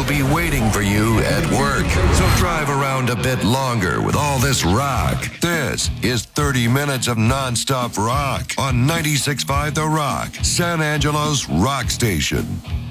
be waiting for you at work. So drive around a bit longer with all this rock. This is 30 minutes of nonstop rock on 96.5 The Rock, San Angelo's rock station.